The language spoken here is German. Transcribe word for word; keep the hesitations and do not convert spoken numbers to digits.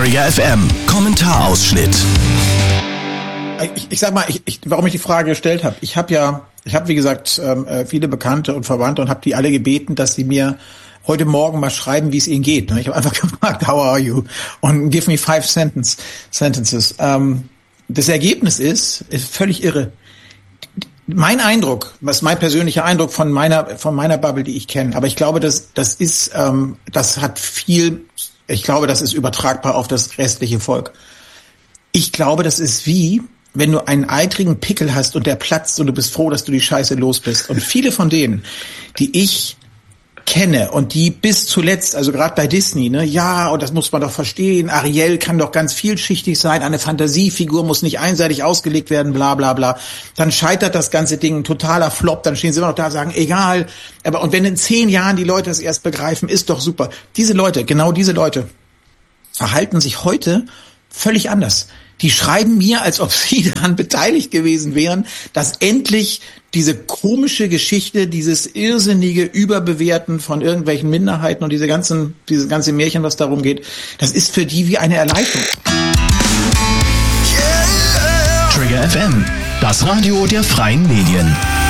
Trigger F M, Kommentarausschnitt. Ich, ich sag mal, ich, ich, warum ich die Frage gestellt habe. Ich habe ja, ich habe wie gesagt ähm, viele Bekannte und Verwandte und habe die alle gebeten, dass sie mir heute Morgen mal schreiben, wie es ihnen geht. Ich habe einfach gefragt, how are you? Und give me five sentence, sentences. Ähm, das Ergebnis ist, ist völlig irre. Mein Eindruck, was ist mein persönlicher Eindruck von meiner von meiner Bubble, die ich kenne, aber ich glaube, das das ist, ähm, das hat viel, ich glaube, das ist übertragbar auf das restliche Volk. Ich glaube, das ist wie, wenn du einen eitrigen Pickel hast und der platzt und du bist froh, dass du die Scheiße los bist. Und viele von denen, die ich kenne und die bis zuletzt, also gerade bei Disney, ne, ja, und das muss man doch verstehen, Ariel kann doch ganz vielschichtig sein, eine Fantasiefigur muss nicht einseitig ausgelegt werden, bla bla bla. Dann scheitert das ganze Ding, ein totaler Flop, dann stehen sie immer noch da und sagen, egal. Aber und wenn in zehn Jahren die Leute das erst begreifen, ist doch super. Diese Leute, genau diese Leute, verhalten sich heute völlig anders. Die schreiben mir, als ob sie daran beteiligt gewesen wären, dass endlich diese komische Geschichte, dieses irrsinnige Überbewerten von irgendwelchen Minderheiten und diese ganzen, diese ganze Märchen, was darum geht, das ist für die wie eine Erleichterung. Trigger F M, das Radio der freien Medien.